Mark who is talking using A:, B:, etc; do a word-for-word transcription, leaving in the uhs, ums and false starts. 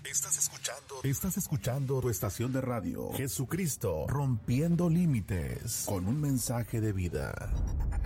A: Estás escuchando, estás escuchando tu estación de radio, Jesucristo Rompiendo Límites, con un mensaje de vida.